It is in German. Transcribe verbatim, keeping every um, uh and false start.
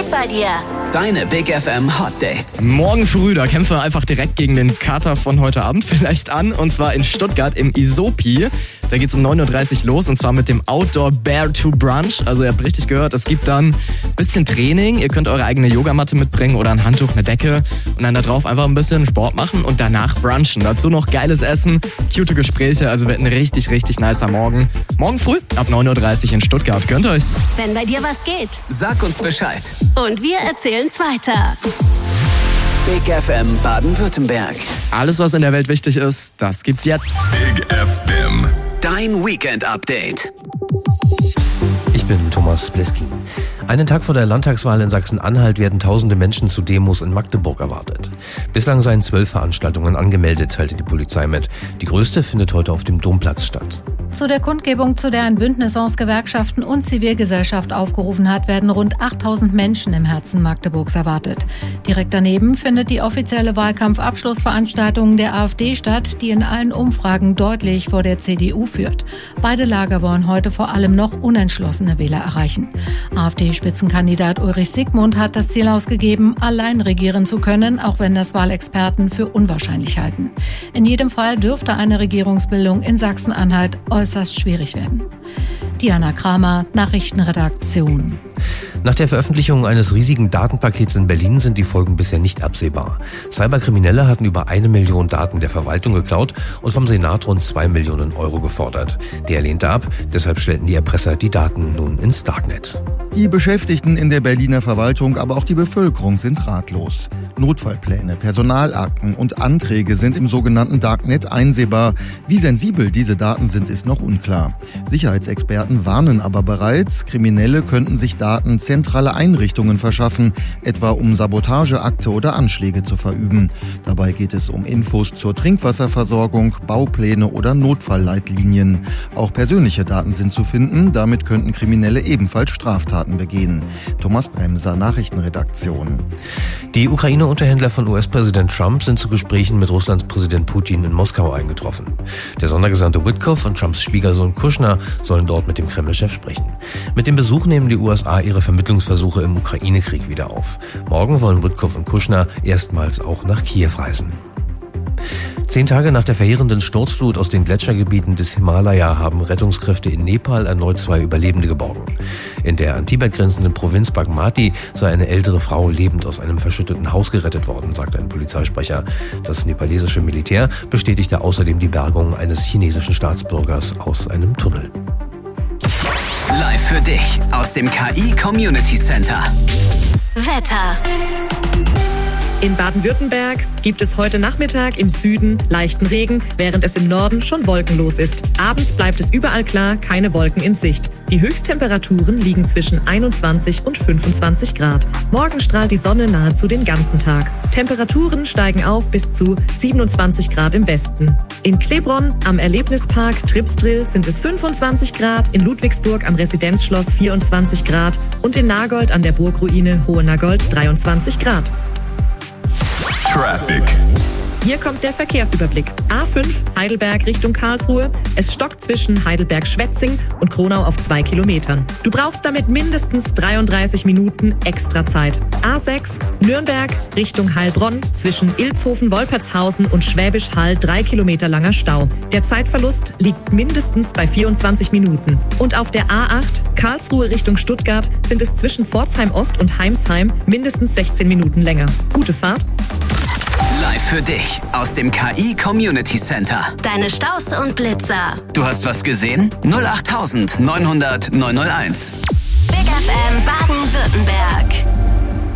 geht bei dir? Deine Big F M Hot Dates. Morgen früh, da kämpfen wir einfach direkt gegen den Kater von heute Abend vielleicht an. Und zwar in Stuttgart im Isopi. Da geht's um neun Uhr dreißig los und zwar mit dem Outdoor Bear to Brunch. Also ihr habt richtig gehört, es gibt dann ein bisschen Training. Ihr könnt eure eigene Yogamatte mitbringen oder ein Handtuch, eine Decke. Und dann da drauf einfach ein bisschen Sport machen und danach brunchen. Dazu noch geiles Essen, cute Gespräche. Also wird ein richtig, richtig nicer Morgen. Morgen früh ab neun Uhr dreißig in Stuttgart. Gönnt euch's. Wenn bei dir was geht. Sag uns Bescheid. Und wir erzählen's weiter. Big F M Baden-Württemberg. Alles, was in der Welt wichtig ist, das gibt's jetzt. Big F M. Dein Weekend-Update. Ich bin Thomas Bleski. Einen Tag vor der Landtagswahl in Sachsen-Anhalt werden tausende Menschen zu Demos in Magdeburg erwartet. Bislang seien zwölf Veranstaltungen angemeldet, teilte die Polizei mit. Die größte findet heute auf dem Domplatz statt. Zu der Kundgebung, zu der ein Bündnis aus Gewerkschaften und Zivilgesellschaft aufgerufen hat, werden rund achttausend Menschen im Herzen Magdeburgs erwartet. Direkt daneben findet die offizielle Wahlkampfabschlussveranstaltung der AfD statt, die in allen Umfragen deutlich vor der C D U führt. Beide Lager wollen heute vor allem noch unentschlossene Wähler erreichen. AfD-Spitzenkandidat Ulrich Siegmund hat das Ziel ausgegeben, allein regieren zu können, auch wenn das Wahlexperten für unwahrscheinlich halten. In jedem Fall dürfte eine Regierungsbildung in Sachsen-Anhalt äußerst schwierig werden. Diana Kramer, Nachrichtenredaktion. Nach der Veröffentlichung eines riesigen Datenpakets in Berlin sind die Folgen bisher nicht absehbar. Cyberkriminelle hatten über eine Million Daten der Verwaltung geklaut und vom Senat rund zwei Millionen Euro gefordert. Der lehnte ab, deshalb stellten die Erpresser die Daten nun ins Darknet. Die Beschäftigten in der Berliner Verwaltung, aber auch die Bevölkerung sind ratlos. Notfallpläne, Personalakten und Anträge sind im sogenannten Darknet einsehbar. Wie sensibel diese Daten sind, ist noch unklar. Sicherheitsexperten warnen aber bereits, Kriminelle könnten sich Daten zentraler Einrichtungen verschaffen, etwa um Sabotageakte oder Anschläge zu verüben. Dabei geht es um Infos zur Trinkwasserversorgung, Baupläne oder Notfallleitlinien. Auch persönliche Daten sind zu finden, damit könnten Kriminelle ebenfalls Straftaten begehen. Thomas Bremser, Nachrichtenredaktion. Die Ukraine-Unterhändler von U S-Präsident Trump sind zu Gesprächen mit Russlands Präsident Putin in Moskau eingetroffen. Der Sondergesandte Witkoff und Trumps Schwiegersohn Kushner sollen dort mit dem Kreml-Chef sprechen. Mit dem Besuch nehmen die U S A ihre Vermittlungsversuche im Ukraine-Krieg wieder auf. Morgen wollen Witkoff und Kushner erstmals auch nach Kiew reisen. Zehn Tage nach der verheerenden Sturzflut aus den Gletschergebieten des Himalaya haben Rettungskräfte in Nepal erneut zwei Überlebende geborgen. In der an Tibet grenzenden Provinz Bagmati sei eine ältere Frau lebend aus einem verschütteten Haus gerettet worden, sagt ein Polizeisprecher. Das nepalesische Militär bestätigte außerdem die Bergung eines chinesischen Staatsbürgers aus einem Tunnel. Live für dich aus dem K I Community Center. Wetter. In Baden-Württemberg gibt es heute Nachmittag im Süden leichten Regen, während es im Norden schon wolkenlos ist. Abends bleibt es überall klar, keine Wolken in Sicht. Die Höchsttemperaturen liegen zwischen einundzwanzig und fünfundzwanzig Grad. Morgen strahlt die Sonne nahezu den ganzen Tag. Temperaturen steigen auf bis zu siebenundzwanzig Grad im Westen. In Klebronn am Erlebnispark Tripsdrill sind es fünfundzwanzig Grad, in Ludwigsburg am Residenzschloss vierundzwanzig Grad und in Nagold an der Burgruine Hohenagold dreiundzwanzig Grad. Traffic. Hier kommt der Verkehrsüberblick. A fünf Heidelberg Richtung Karlsruhe. Es stockt zwischen Heidelberg-Schwetzing und Kronau auf zwei Kilometern. Du brauchst damit mindestens dreiunddreißig Minuten extra Zeit. A sechs Nürnberg Richtung Heilbronn. Zwischen Ilshofen-Wolpertshausen und Schwäbisch Hall drei Kilometer langer Stau. Der Zeitverlust liegt mindestens bei vierundzwanzig Minuten. Und auf der A acht Karlsruhe Richtung Stuttgart sind es zwischen Pforzheim Ost und Heimsheim mindestens sechzehn Minuten länger. Gute Fahrt. Live für dich aus dem K I Community Center. Deine Staus und Blitzer. Du hast was gesehen? null acht neunhundert neunhundert neunhunderteins. Big F M Baden-Württemberg.